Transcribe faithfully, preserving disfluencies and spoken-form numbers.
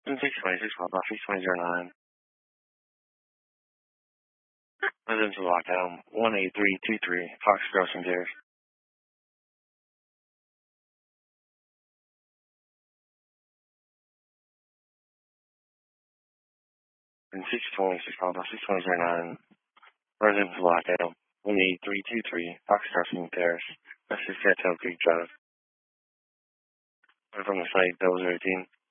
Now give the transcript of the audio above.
six twenty-six, Papa, six twenty zero nine. Residential lockdown, one eight three two three, Fox Crossing Terrace. And six twenty-six, Papa, six twenty zero nine. Residential lockdown, one eight three two three, Fox Crossing Terrace. That's just Cattail Creek Drive. I'm from the site, that was eighteen.